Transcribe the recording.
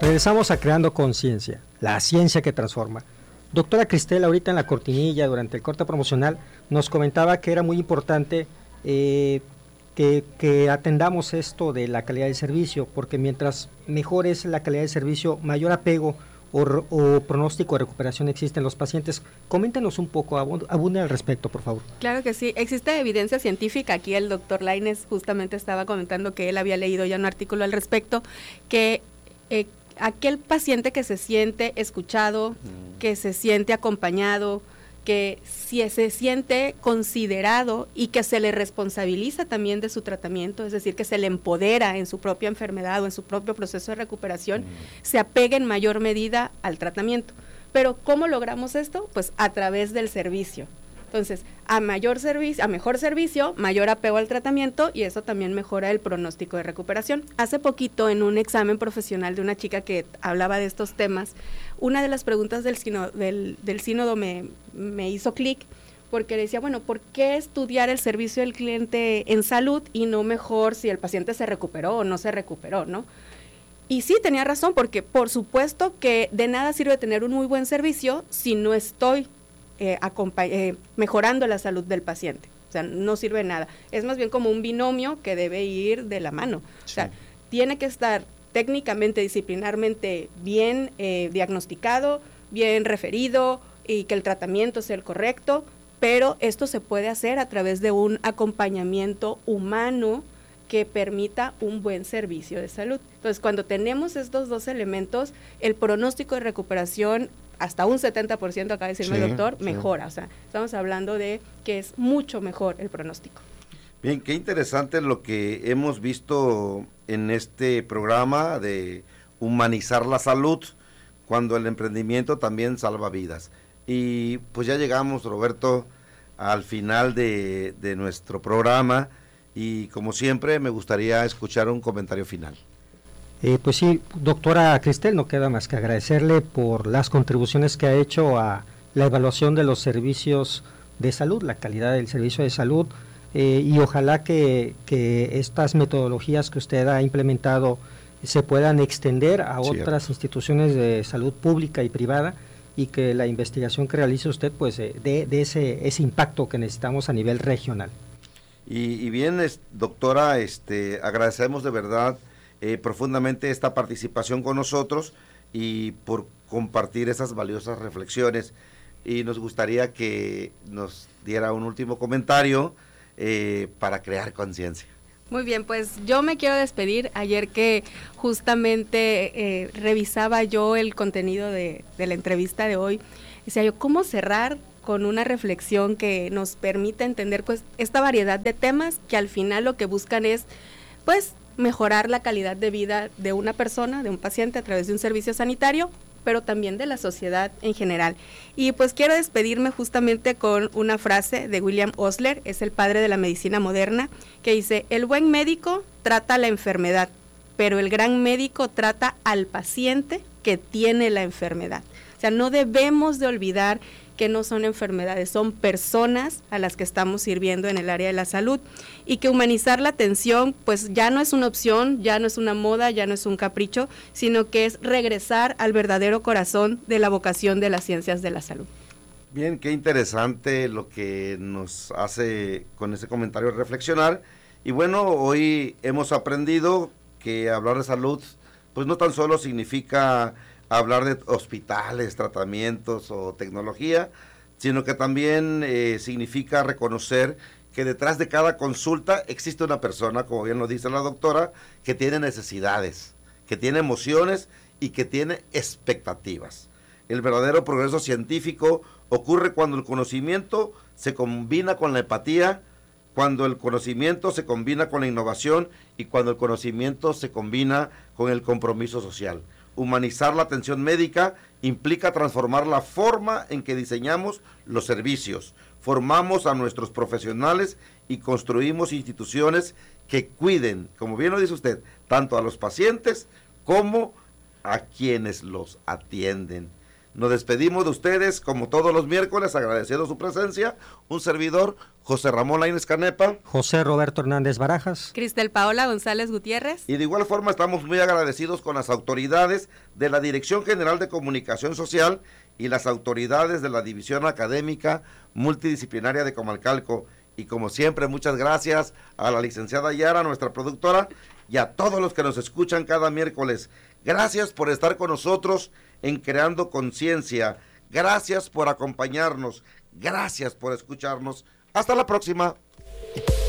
Regresamos a Creando Conciencia, la ciencia que transforma. Doctora Cristel, ahorita en la cortinilla, durante el corte promocional, nos comentaba que era muy importante que atendamos esto de la calidad del servicio, porque mientras mejor es la calidad del servicio, mayor apego o pronóstico de recuperación existe en los pacientes. Coméntenos un poco, abunde al respecto, por favor. Claro que sí, existe evidencia científica. Aquí el doctor Lainez justamente estaba comentando que él había leído ya un artículo al respecto, que aquel paciente que se siente escuchado, que se siente acompañado, que si se siente considerado y que se le responsabiliza también de su tratamiento, es decir, que se le empodera en su propia enfermedad o en su propio proceso de recuperación, se apega en mayor medida al tratamiento. Pero ¿cómo logramos esto? Pues a través del servicio. Entonces, a mejor servicio, mayor apego al tratamiento, y eso también mejora el pronóstico de recuperación. Hace poquito, en un examen profesional de una chica que hablaba de estos temas, una de las preguntas del sínodo me hizo clic, porque decía, bueno, ¿por qué estudiar el servicio del cliente en salud y no mejor si el paciente se recuperó o no se recuperó, ¿no? Y sí, tenía razón, porque por supuesto que de nada sirve tener un muy buen servicio si no estoy mejorando la salud del paciente. O sea, no sirve de nada. Es más bien como un binomio que debe ir de la mano. Sí. O sea, tiene que estar técnicamente, disciplinarmente bien diagnosticado, bien referido y que el tratamiento sea el correcto, pero esto se puede hacer a través de un acompañamiento humano que permita un buen servicio de salud. Entonces, cuando tenemos estos dos elementos, el pronóstico de recuperación hasta un 70%, acaba de decirme el doctor, mejora. O sea, estamos hablando de que es mucho mejor el pronóstico. Bien, qué interesante lo que hemos visto en este programa de humanizar la salud, cuando el emprendimiento también salva vidas. Y pues ya llegamos, Roberto, al final de nuestro programa, y como siempre me gustaría escuchar un comentario final. Pues sí, doctora Cristel, no queda más que agradecerle por las contribuciones que ha hecho a la evaluación de los servicios de salud, la calidad del servicio de salud, y ojalá que estas metodologías que usted ha implementado se puedan extender a otras instituciones de salud pública y privada, y que la investigación que realice usted pues dé ese impacto que necesitamos a nivel regional. Y bien, doctora, agradecemos de verdad profundamente esta participación con nosotros y por compartir esas valiosas reflexiones, y nos gustaría que nos diera un último comentario para crear conciencia. Muy bien, pues yo me quiero despedir. Ayer que justamente revisaba yo el contenido de la entrevista de hoy, decía yo, ¿cómo cerrar con una reflexión que nos permita entender pues esta variedad de temas que al final lo que buscan es pues mejorar la calidad de vida de una persona, de un paciente a través de un servicio sanitario, pero también de la sociedad en general? Y pues quiero despedirme justamente con una frase de William Osler, es el padre de la medicina moderna, que dice: el buen médico trata la enfermedad, pero el gran médico trata al paciente que tiene la enfermedad. O sea, no debemos de olvidar que no son enfermedades, son personas a las que estamos sirviendo en el área de la salud, y que humanizar la atención pues ya no es una opción, ya no es una moda, ya no es un capricho, sino que es regresar al verdadero corazón de la vocación de las ciencias de la salud. Bien, qué interesante lo que nos hace con ese comentario reflexionar. Y bueno, hoy hemos aprendido que hablar de salud pues no tan solo significa hablar de hospitales, tratamientos o tecnología, sino que también significa reconocer que detrás de cada consulta existe una persona, como bien lo dice la doctora, que tiene necesidades, que tiene emociones y que tiene expectativas. El verdadero progreso científico ocurre cuando el conocimiento se combina con la empatía, cuando el conocimiento se combina con la innovación y cuando el conocimiento se combina con el compromiso social. Humanizar la atención médica implica transformar la forma en que diseñamos los servicios, formamos a nuestros profesionales y construimos instituciones que cuiden, como bien lo dice usted, tanto a los pacientes como a quienes los atienden. Nos despedimos de ustedes como todos los miércoles, agradeciendo su presencia. Un servidor, José Ramón Lainez Canepa. José Roberto Hernández Barajas. Cristel Paola González Gutiérrez. Y de igual forma estamos muy agradecidos con las autoridades de la Dirección General de Comunicación Social y las autoridades de la División Académica Multidisciplinaria de Comalcalco. Y como siempre, muchas gracias a la licenciada Yara, nuestra productora, y a todos los que nos escuchan cada miércoles. Gracias por estar con nosotros en Creando Conciencia. Gracias por acompañarnos. Gracias por escucharnos. Hasta la próxima.